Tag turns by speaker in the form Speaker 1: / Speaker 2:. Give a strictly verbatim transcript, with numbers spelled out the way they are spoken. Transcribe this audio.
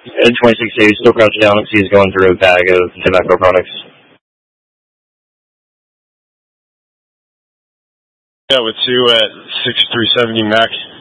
Speaker 1: In twenty-six days, still crouched down, and he's going through a bag of tobacco products.
Speaker 2: Yeah, with two at sixty-three seventy Mac.